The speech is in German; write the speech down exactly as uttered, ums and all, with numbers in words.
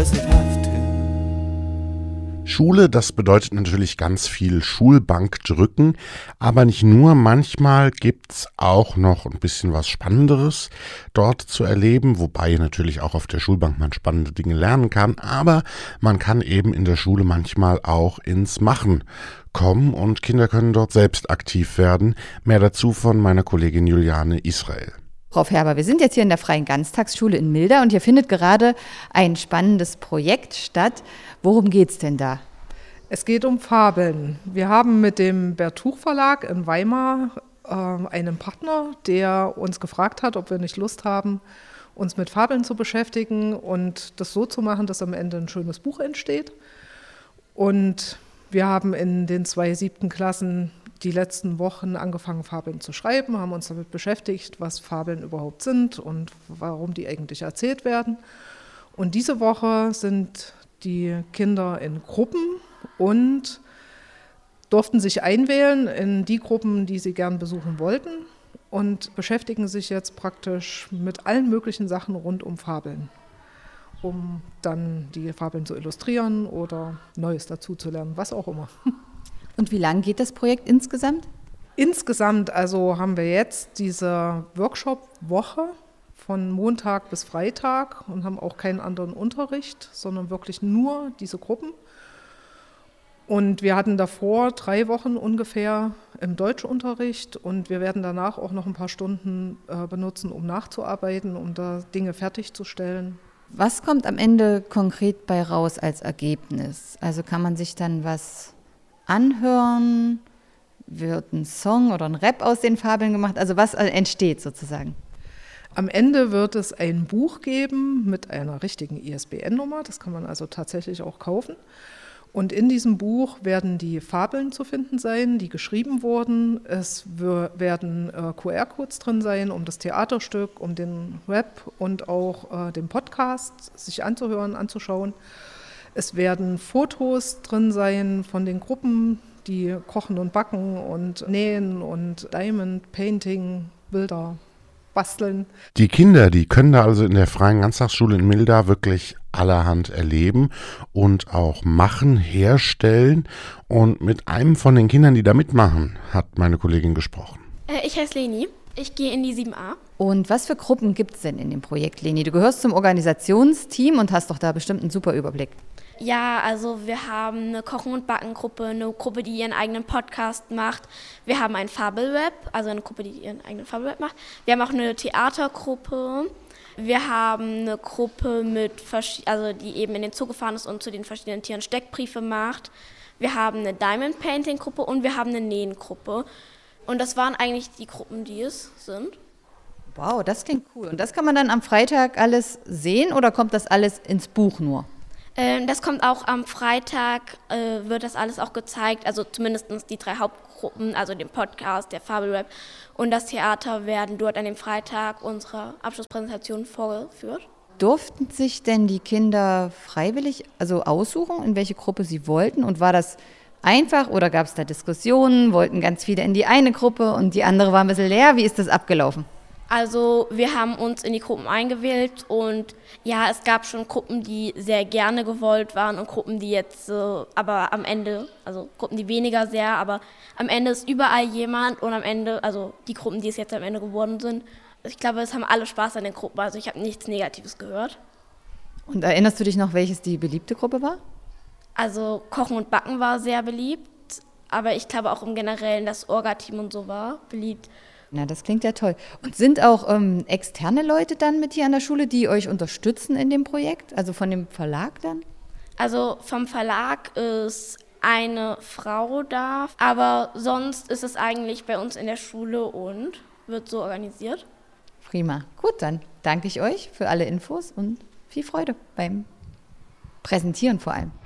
'cause they'd have to. Schule, das bedeutet natürlich ganz viel Schulbank drücken, aber nicht nur, manchmal gibt's auch noch ein bisschen was Spannenderes dort zu erleben, wobei natürlich auch auf der Schulbank man spannende Dinge lernen kann, aber man kann eben in der Schule manchmal auch ins Machen kommen und Kinder können dort selbst aktiv werden. Mehr dazu von meiner Kollegin Juliane Israel. Frau Färber, wir sind jetzt hier in der Freien Ganztagsschule in Milda und hier findet gerade ein spannendes Projekt statt. Worum geht's denn da? Es geht um Fabeln. Wir haben mit dem Bertuch Verlag in Weimar äh, einen Partner, der uns gefragt hat, ob wir nicht Lust haben, uns mit Fabeln zu beschäftigen und das so zu machen, dass am Ende ein schönes Buch entsteht. Und wir haben in den zwei siebten Klassen die letzten Wochen angefangen, Fabeln zu schreiben, haben uns damit beschäftigt, was Fabeln überhaupt sind und warum die eigentlich erzählt werden. Und diese Woche sind die Kinder in Gruppen und durften sich einwählen in die Gruppen, die sie gern besuchen wollten und beschäftigen sich jetzt praktisch mit allen möglichen Sachen rund um Fabeln, um dann die Fabeln zu illustrieren oder Neues dazu zu lernen, was auch immer. Und wie lange geht das Projekt insgesamt? Insgesamt also haben wir jetzt diese Workshop-Woche von Montag bis Freitag und haben auch keinen anderen Unterricht, sondern wirklich nur diese Gruppen. Und wir hatten davor drei Wochen ungefähr im Deutschunterricht und wir werden danach auch noch ein paar Stunden äh, benutzen, um nachzuarbeiten, um da Dinge fertigzustellen. Was kommt am Ende konkret bei raus als Ergebnis? Also kann man sich dann was anhören? Wird ein Song oder ein Rap aus den Fabeln gemacht? Also was entsteht sozusagen? Am Ende wird es ein Buch geben mit einer richtigen I S B N-Nummer. Das kann man also tatsächlich auch kaufen. Und in diesem Buch werden die Fabeln zu finden sein, die geschrieben wurden. Es werden äh, Q R-Codes drin sein, um das Theaterstück, um den Rap und auch äh, den Podcast sich anzuhören, anzuschauen. Es werden Fotos drin sein von den Gruppen, die kochen und backen und nähen und Diamond Painting, Bilder basteln. Die Kinder, die können da also in der Freien Ganztagsschule in Milda wirklich allerhand erleben und auch machen, herstellen. Und mit einem von den Kindern, die da mitmachen, hat meine Kollegin gesprochen. Äh, ich heiße Leni. Ich gehe in die sieben a. Und was für Gruppen gibt es denn in dem Projekt, Leni? Du gehörst zum Organisationsteam und hast doch da bestimmt einen super Überblick. Ja, also wir haben eine Kochen- und Backen-Gruppe, eine Gruppe, die ihren eigenen Podcast macht. Wir haben ein Fabelweb, also eine Gruppe, die ihren eigenen Fabelweb macht. Wir haben auch eine Theatergruppe. Wir haben eine Gruppe, mit, also die eben in den Zoo gefahren ist und zu den verschiedenen Tieren Steckbriefe macht. Wir haben eine Diamond Painting-Gruppe und wir haben eine Nähen-Gruppe. Und das waren eigentlich die Gruppen, die es sind. Wow, das klingt cool. Und das kann man dann am Freitag alles sehen oder kommt das alles ins Buch nur? Ähm, das kommt auch am Freitag, äh, wird das alles auch gezeigt, also zumindest die drei Hauptgruppen, also den Podcast, der Fabelweb und das Theater werden dort an dem Freitag unsere Abschlusspräsentation vorgeführt. Durften sich denn die Kinder freiwillig also aussuchen, in welche Gruppe sie wollten? Und war das einfach oder gab es da Diskussionen? Wollten ganz viele in die eine Gruppe und die andere war ein bisschen leer? Wie ist das abgelaufen? Also wir haben uns in die Gruppen eingewählt und ja, es gab schon Gruppen, die sehr gerne gewollt waren und Gruppen, die jetzt äh, aber am Ende, also Gruppen, die weniger sehr, aber am Ende ist überall jemand und am Ende, also die Gruppen, die es jetzt am Ende geworden sind, ich glaube, es haben alle Spaß an den Gruppen, also ich habe nichts Negatives gehört. Und erinnerst du dich noch, welches die beliebte Gruppe war? Also Kochen und Backen war sehr beliebt, aber ich glaube auch im Generellen das Orga-Team und so war beliebt. Na, das klingt ja toll. Und sind auch ähm, externe Leute dann mit hier an der Schule, die euch unterstützen in dem Projekt? Also von dem Verlag dann? Also vom Verlag ist eine Frau da, aber sonst ist es eigentlich bei uns in der Schule und wird so organisiert. Prima. Gut, dann danke ich euch für alle Infos und viel Freude beim Präsentieren vor allem.